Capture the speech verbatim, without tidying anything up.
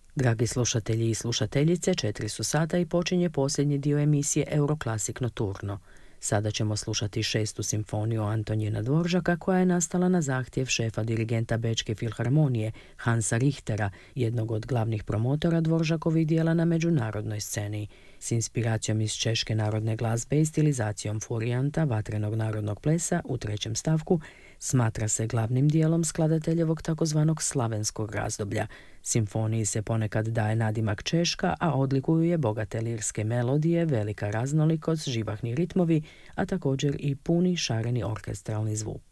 Dragi slušatelji i slušateljice, četiri su sata i počinje posljednji dio emisije Euroclassic Nocturno. Sada ćemo slušati šestu simfoniju Antonina Dvoržaka koja je nastala na zahtjev šefa dirigenta Bečke filharmonije Hansa Richtera, jednog od glavnih promotora Dvoržakovih dijela na međunarodnoj sceni. S inspiracijom iz češke narodne glazbe i stilizacijom furijanta vatrenog narodnog plesa u trećem stavku smatra se glavnim dijelom skladateljevog takozvanog slavenskog razdoblja. Simfoniji se ponekad daje nadimak češka, a odlikuju je bogate lirske melodije, velika raznolikost, živahni ritmovi, a također i puni šareni orkestralni zvuk.